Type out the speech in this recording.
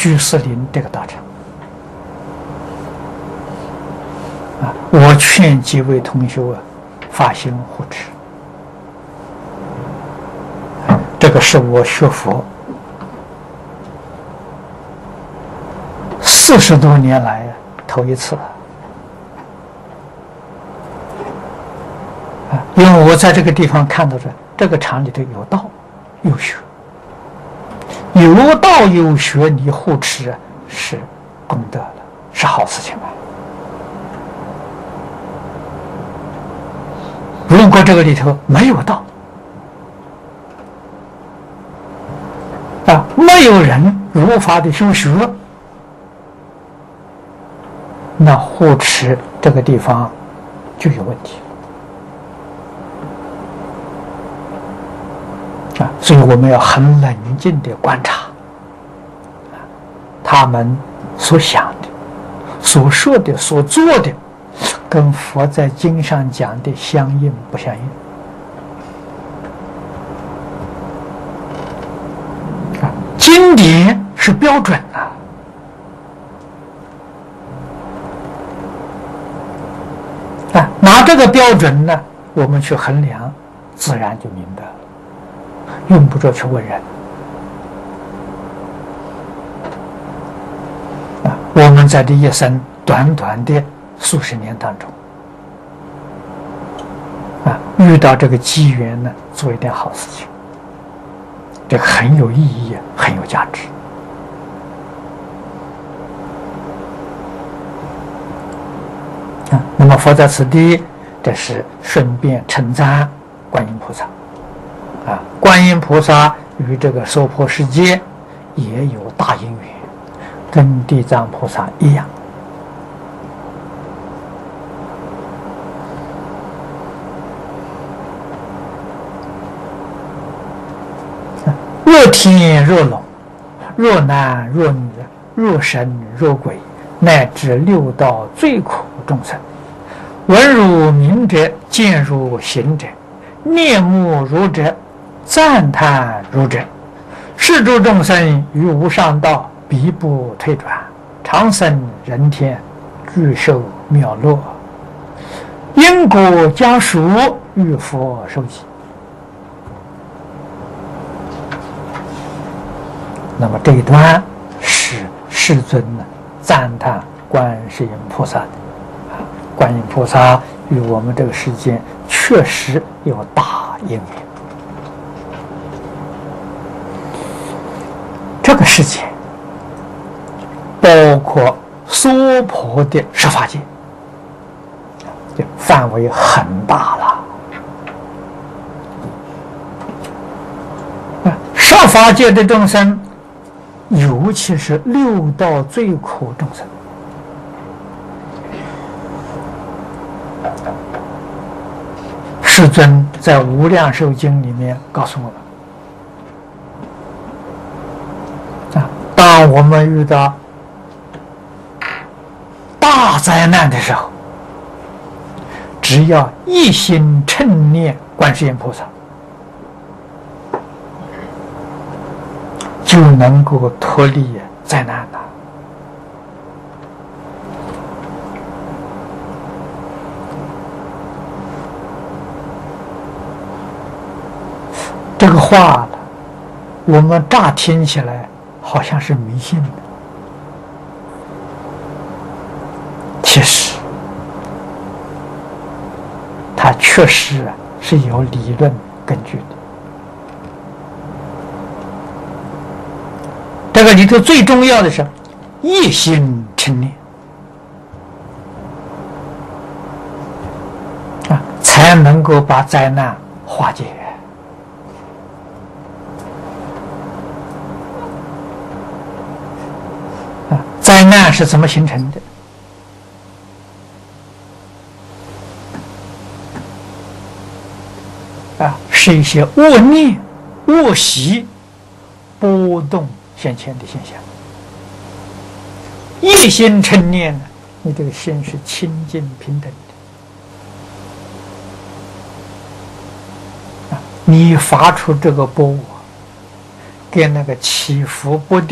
居士林这个道场我劝几位同学发心护持。这个是我学佛40多年来头一次因为我在这个地方看到这个厂里头有道有学，有道有学，你护持是功德了，是好事情如果这个里头没有道没有人如法的修学，那护持这个地方就有问题所以我们要很冷静地观察他们所想的、所说的、所做的，跟佛在经上讲的相应不相应经典是标准拿这个标准呢，我们去衡量，自然就明白了，用不着去问人我们在这一生短短的数十年当中遇到这个机缘呢，做一点好事情，这个很有意义，很有价值那么佛在此地，这是顺便称赞观音菩萨观音菩萨与这个娑婆世界也有大因缘，跟地藏菩萨一样若天若龙，若男若女，若神若鬼，乃至六道最苦众生，闻如名者，见如行者，念慕如者，赞叹如者，是诸众生于无上道必不退转，长生人天，具受妙乐，因果家属与佛受记。那么这一段是世尊赞叹观世音菩萨的观音菩萨与我们这个世间确实有大因缘。这个世界包括娑婆的十法界，这范围很大了。十法界的众生，尤其是六道最苦众生，世尊在《无量寿经》里面告诉我们当我们遇到大灾难的时候，只要一心称念观世音菩萨，就能够脱离灾难了。这个话我们乍听起来好像是迷信的，其实它确实是有理论根据的。这个里头最重要的是一心称念才能够把灾难化解。灾难是怎么形成的？是一些恶念、恶习波动现前的现象。一心称念呢，你这个心是清净平等的。你发出这个波，跟那个起伏不定